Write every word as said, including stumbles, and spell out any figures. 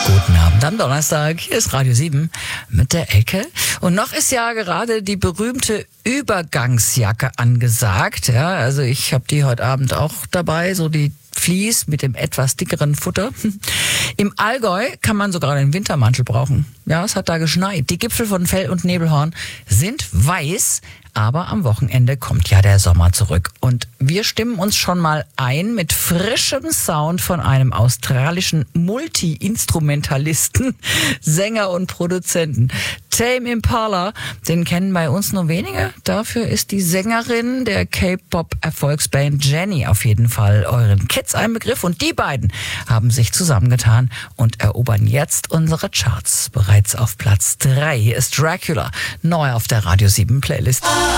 Guten Abend am Donnerstag. Hier ist Radio sieben mit der Elke. Und noch ist ja gerade die berühmte Übergangsjacke angesagt. Ja, also ich habe die heute Abend auch dabei, so die Fleece mit dem etwas dickeren Futter. Im Allgäu kann man sogar einen Wintermantel brauchen. Ja, es hat da geschneit. Die Gipfel von Fell und Nebelhorn sind weiß, aber am Wochenende kommt ja der Sommer zurück. Und wir stimmen uns schon mal ein mit frischem Sound von einem australischen Multi-Instrumentalisten, Sänger und Produzenten. Tame Impala, den kennen bei uns nur wenige. Dafür ist die Sängerin der K-Pop-Erfolgsband Jennie auf jeden Fall euren Kids ein Begriff. Und die beiden haben sich zusammengetan und erobern jetzt unsere Charts. Bereits auf Platz drei. Hier ist Dracula, neu auf der Radio sieben Playlist.